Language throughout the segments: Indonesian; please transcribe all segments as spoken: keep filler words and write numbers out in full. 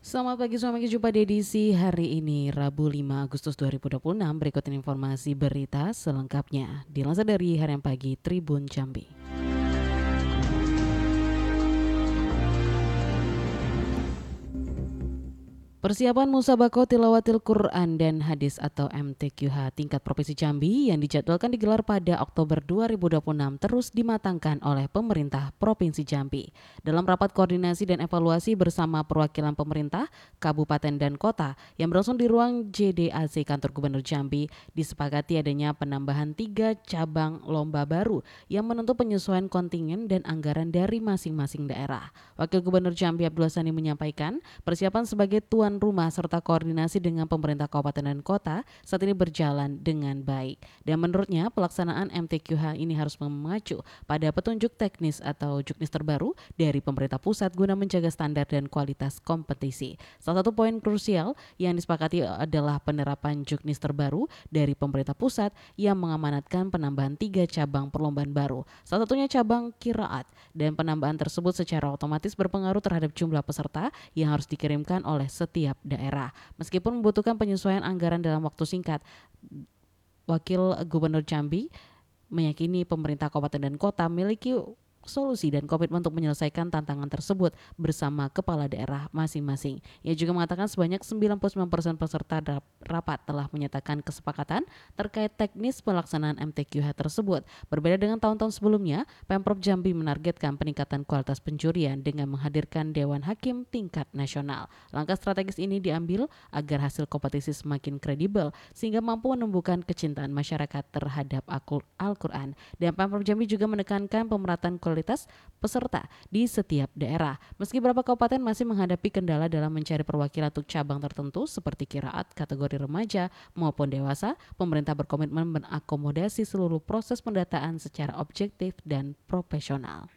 Selamat pagi, selamat pagi, jumpa di edisi hari ini Rabu lima Agustus dua ribu dua puluh enam. Berikut ini informasi berita selengkapnya dilansir dari Harian Pagi Tribun Jambi. Persiapan Musabaqah Tilawatil Quran dan Hadis atau M T Q H tingkat Provinsi Jambi yang dijadwalkan digelar pada Oktober dua ribu dua puluh enam terus dimatangkan oleh pemerintah Provinsi Jambi. Dalam rapat koordinasi dan evaluasi bersama perwakilan pemerintah, kabupaten dan kota yang berlangsung di ruang J D A C Kantor Gubernur Jambi, disepakati adanya penambahan tiga cabang lomba baru yang menuntut penyesuaian kontingen dan anggaran dari masing-masing daerah. Wakil Gubernur Jambi Abdul Sani menyampaikan, persiapan sebagai tuan rumah serta koordinasi dengan pemerintah kabupaten dan kota saat ini berjalan dengan baik. Dan menurutnya pelaksanaan M T Q H ini harus mengacu pada petunjuk teknis atau juknis terbaru dari pemerintah pusat guna menjaga standar dan kualitas kompetisi. Salah satu poin krusial yang disepakati adalah penerapan juknis terbaru dari pemerintah pusat yang mengamanatkan penambahan tiga cabang perlombaan baru. Salah satunya cabang Qiraat, dan penambahan tersebut secara otomatis berpengaruh terhadap jumlah peserta yang harus dikirimkan oleh setiap tiap daerah. Meskipun membutuhkan penyesuaian anggaran dalam waktu singkat, Wakil Gubernur Jambi meyakini pemerintah kabupaten dan kota memiliki solusi dan komitmen untuk menyelesaikan tantangan tersebut bersama kepala daerah masing-masing. Ia juga mengatakan sebanyak sembilan puluh sembilan persen peserta rapat telah menyatakan kesepakatan terkait teknis pelaksanaan M T Q H tersebut. Berbeda dengan tahun-tahun sebelumnya, Pemprov Jambi menargetkan peningkatan kualitas penjurian dengan menghadirkan Dewan Hakim tingkat nasional. Langkah strategis ini diambil agar hasil kompetisi semakin kredibel sehingga mampu menumbuhkan kecintaan masyarakat terhadap Al-Quran. Dan Pemprov Jambi juga menekankan pemerataan kualitas peserta di setiap daerah. Meski beberapa kabupaten masih menghadapi kendala dalam mencari perwakilan untuk cabang tertentu seperti Qiraat, kategori remaja maupun dewasa, pemerintah berkomitmen mengakomodasi seluruh proses pendataan secara objektif dan profesional.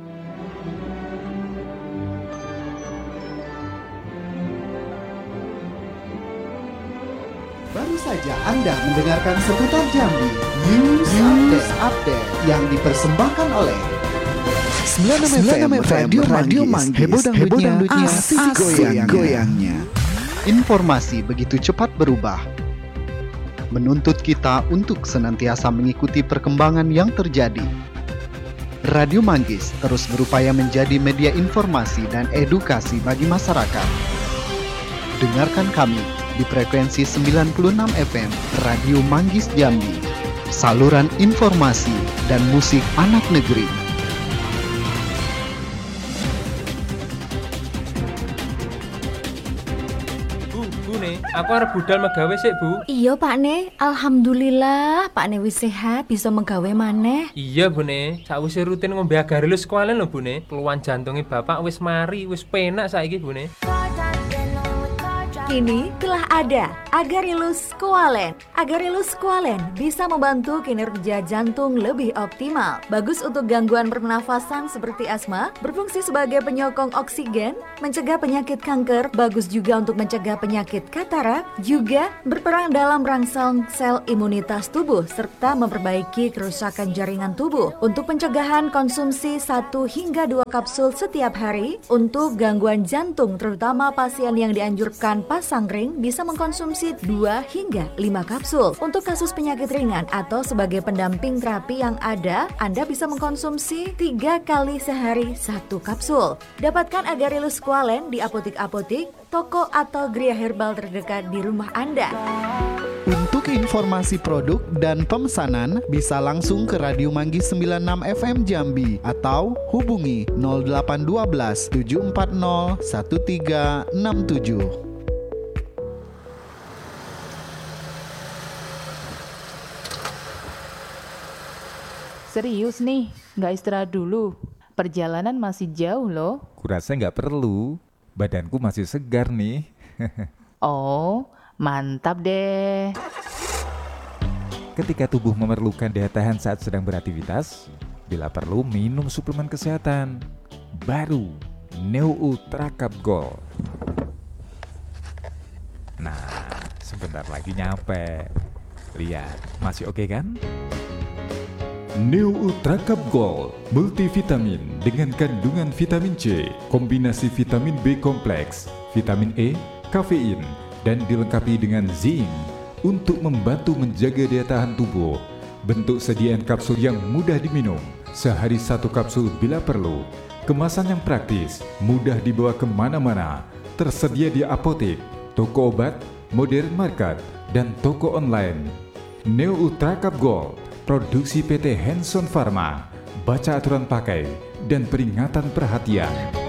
Baru saja Anda mendengarkan seputar Jambi News, News Update, Update yang dipersembahkan oleh sembilan puluh enam F M Radio, Radio Manggis, heboh dangdutnya, asik goyang-goyangnya. Informasi begitu cepat berubah, menuntut kita untuk senantiasa mengikuti perkembangan yang terjadi. Radio Manggis terus berupaya menjadi media informasi dan edukasi bagi masyarakat. Dengarkan kami di frekuensi sembilan puluh enam F M Radio Manggis Jambi, saluran informasi dan musik anak negeri. Aku arep budal megawe sik, Bu. Iya, Pak Ne. Alhamdulillah, Pak Ne wis sehat, bisa megawe maneh. Iya, Bu Ne. Sakwise rutin ngombe Agarilus Squalene lho, Bu Ne. Keluhan jantunge Bapak wis mari, wis penak saiki, Bu Ne. Kini telah ada Agarilus Squalene. Agarilus Squalene bisa membantu kinerja jantung lebih optimal. Bagus untuk gangguan pernafasan seperti asma, berfungsi sebagai penyokong oksigen, mencegah penyakit kanker, bagus juga untuk mencegah penyakit katarak, juga berperan dalam merangsang sel imunitas tubuh serta memperbaiki kerusakan jaringan tubuh. Untuk pencegahan konsumsi satu hingga dua kapsul setiap hari. Untuk gangguan jantung terutama pasien yang dianjurkan pasang ring bisa mengkonsumsi dua hingga lima kapsul. Untuk kasus penyakit ringan atau sebagai pendamping terapi yang ada, Anda bisa mengkonsumsi tiga kali sehari satu kapsul. Dapatkan Agarilus Squalene di apotik-apotik, toko atau geria herbal terdekat di rumah Anda. Untuk informasi produk dan pemesanan bisa langsung ke Radio Manggis sembilan puluh enam F M Jambi atau hubungi nol delapan satu dua tujuh empat nol satu tiga enam tujuh. Serius nih, nggak istirahat dulu. Perjalanan masih jauh loh. Kurasa nggak perlu, badanku masih segar nih. Oh, mantap deh. Ketika tubuh memerlukan daya tahan saat sedang beraktivitas, bila perlu minum suplemen kesehatan. Baru, Neo Ultra Cup Gold. Nah, sebentar lagi nyampe. Lihat, masih oke kan? Neo Ultra Cup Gold multivitamin dengan kandungan vitamin C, kombinasi vitamin B kompleks, vitamin E, kafein, dan dilengkapi dengan zinc untuk membantu menjaga daya tahan tubuh. Bentuk sediaan kapsul yang mudah diminum, sehari satu kapsul bila perlu. Kemasan yang praktis, mudah dibawa kemana-mana. Tersedia di apotek, toko obat, modern market, dan toko online. Neo Ultra Cup Gold, produksi P T Hanson Pharma. Baca aturan pakai dan peringatan perhatian.